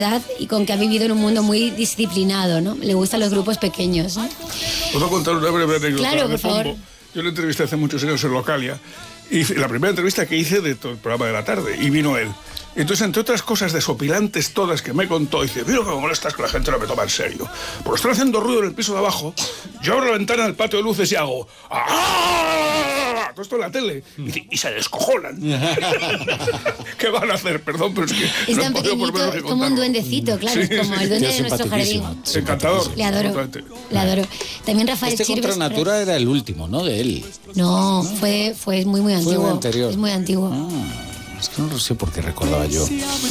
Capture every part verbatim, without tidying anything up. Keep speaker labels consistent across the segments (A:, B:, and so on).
A: y con que ha vivido en un mundo muy disciplinado, ¿no? Le gustan los grupos pequeños, ¿no?
B: Os voy a contar una breve anécdota.
A: Claro, por
B: de
A: favor.
B: Pombo. Yo le entrevisté hace muchos años en Localia, y la primera entrevista que hice de todo el programa de la tarde, y vino él. Entonces, entre otras cosas desopilantes todas que me contó, dice, mira que me molestas que la gente no me toma en serio. Porque están haciendo ruido en el piso de abajo, yo abro la ventana del patio de luces y hago... ¡Ah! Todo esto en la tele. Y, dice, y se descojonan. ¿Qué van a hacer? Perdón, pero es que...
A: Es
B: no
A: tan
B: he podido por menos
A: pequeñito,
B: que
A: es como un
B: contarlo.
A: duendecito, claro,
B: Sí,
A: es como
B: sí.
A: el duende
C: Tío,
A: de nuestro jardín.
B: Encantador.
A: Le adoro, le adoro. También Rafael
C: Este
A: Chirves...
C: Contra Natura era el último, ¿no? De él.
A: No, fue, fue muy, muy antiguo.
C: Fue muy anterior.
A: Es muy antiguo.
C: Ah, es que no sé por qué recordaba yo.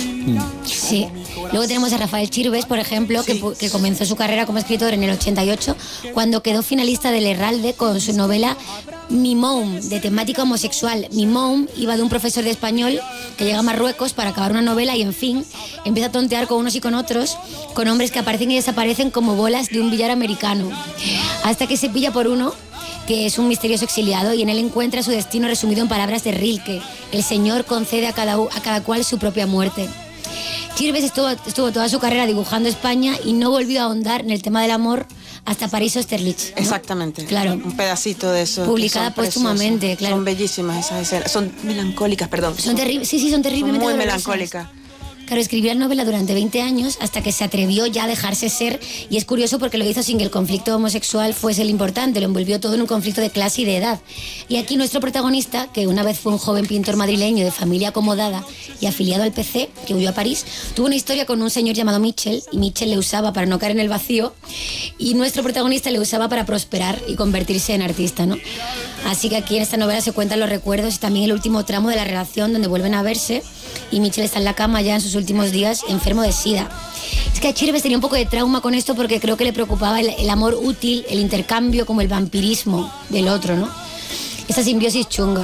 A: Sí. Luego tenemos a Rafael Chirves, por ejemplo, que, pu- que comenzó su carrera como escritor en el ochenta y ocho, cuando quedó finalista del Herralde con su novela Mi Mom, de temática homosexual. Mi Mom iba de un profesor de español que llega a Marruecos para acabar una novela y, en fin, empieza a tontear con unos y con otros, con hombres que aparecen y desaparecen como bolas de un billar americano. Hasta que se pilla por uno que es un misterioso exiliado, y en él encuentra su destino resumido en palabras de Rilke: el Señor concede a cada, u- a cada cual su propia muerte. Chirves estuvo, estuvo toda su carrera dibujando España y no volvió a ahondar en el tema del amor hasta París Austerlitz, ¿no?
D: Exactamente.
A: Claro.
D: Un pedacito de eso.
A: Publicada
D: que son
A: póstumamente,
D: preciosas.
A: claro.
D: Son bellísimas esas escenas. Son melancólicas, perdón.
A: Son terribles, sí, sí, son
D: Son
A: terriblemente
D: muy
A: dolorosas.
D: melancólicas.
A: Claro, escribió la novela durante veinte años hasta que se atrevió ya a dejarse ser, y es curioso porque lo hizo sin que el conflicto homosexual fuese el importante, lo envolvió todo en un conflicto de clase y de edad. Y aquí nuestro protagonista, que una vez fue un joven pintor madrileño de familia acomodada y afiliado al P C, que huyó a París, tuvo una historia con un señor llamado Mitchell, y Mitchell le usaba para no caer en el vacío, y nuestro protagonista le usaba para prosperar y convertirse en artista, ¿no? Así que aquí en esta novela se cuentan los recuerdos y también el último tramo de la relación, donde vuelven a verse y Mitchell está en la cama ya en sus últimos días, enfermo de sida. Es que a Chirves tenía un poco de trauma con esto porque creo que le preocupaba el, el amor útil, el intercambio, como el vampirismo del otro, ¿no? Esa simbiosis chunga.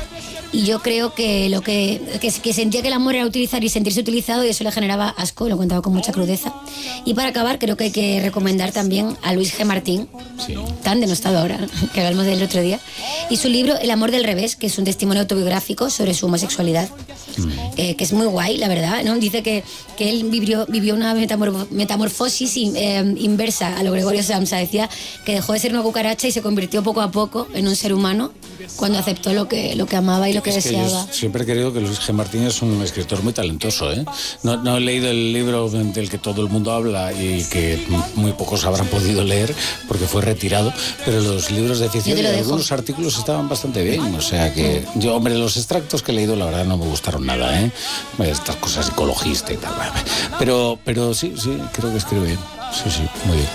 A: Y yo creo que lo que, que, que sentía que el amor era utilizar y sentirse utilizado, y eso le generaba asco, lo contaba con mucha crudeza. Y para acabar, creo que hay que recomendar también a Luis G. Martín,
C: Sí.
A: tan denostado ahora, que hablamos del otro día, y su libro El amor del revés, que es un testimonio autobiográfico sobre su homosexualidad, mm. eh, que es muy guay, la verdad, ¿no? Dice que, que él vivió, vivió una metamorfo- metamorfosis in, eh, inversa a lo Gregorio Samsa. Decía que dejó de ser una cucaracha y se convirtió poco a poco en un ser humano cuando aceptó lo que, lo que amaba y lo que
C: Es que
A: deseaba.
C: yo siempre he creído que Luis G. Martín es un escritor muy talentoso, ¿eh? No, no he leído el libro del que todo el mundo habla y que muy pocos habrán podido leer porque fue retirado, pero los libros de ficción
A: Yo te
C: y
A: lo dejo.
C: algunos artículos estaban bastante bien. O sea que yo, hombre, los extractos que he leído la verdad no me gustaron nada, ¿eh? Estas cosas ecologistas y tal. Pero, pero sí, sí, creo que escribe bien. Sí, sí, muy bien.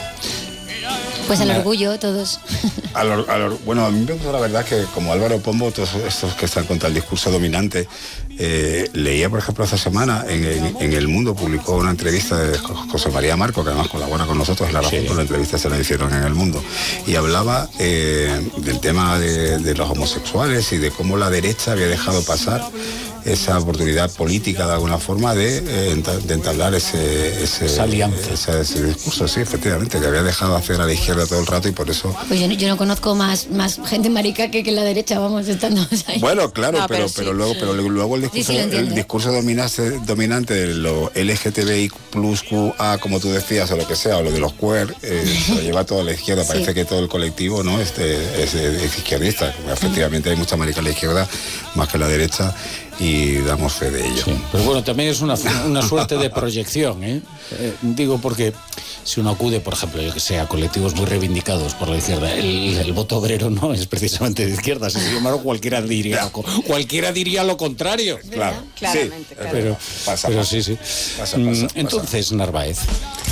A: Pues al orgullo, todos.
E: A lo- a lo- bueno, a mí me gusta la verdad que como Álvaro Pombo, todos estos que están contra el discurso dominante, eh, leía, por ejemplo, esta semana en, en- en El Mundo publicó una entrevista de Jo- José María Marco, que además colabora con nosotros en La Razón,
C: Sí.
E: por la entrevista se la hicieron en El Mundo, y hablaba eh, del tema de, de los homosexuales y de cómo la derecha había dejado pasar esa oportunidad política de alguna forma de, eh, enta- de entablar ese, ese,
C: Esa alianza.
E: ese, ese discurso, sí, efectivamente, que había dejado hacer a la izquierda todo el rato, y por eso...
A: Pues yo, no- yo no conozco más, más gente marica que, que en la derecha, vamos, estando ahí.
E: Bueno, claro,
D: No,
E: pero,
D: pero
E: pero
D: sí.
E: luego, pero luego el
A: Sí,
E: discurso,
A: sí, lo entiendo.
E: el discurso dominante, dominante de lo L G T B I plus Q A, como tú decías, o lo que sea, o lo de los queer, eh, se lo lleva toda la izquierda.
A: Sí.
E: Parece que todo el colectivo, ¿no? Este, es, es izquierdista. Efectivamente hay mucha marica en la izquierda, más que en la derecha, y damos fe de ello.
C: Sí, pero bueno, también es una, una suerte de proyección, ¿eh? Eh, Digo porque si uno acude, por ejemplo, yo que sé, a colectivos muy reivindicados por la izquierda, el, el voto obrero no es precisamente de izquierda, sin embargo cualquiera diría, lo, co- cualquiera diría lo contrario.
E: Claro,
D: Claramente,
E: sí,
D: claro.
C: Pero,
E: Pasa,
C: pero
E: pasa.
C: sí, sí.
E: Pasa, pasa,
C: Mm,
E: pasa.
C: Entonces, Narváez,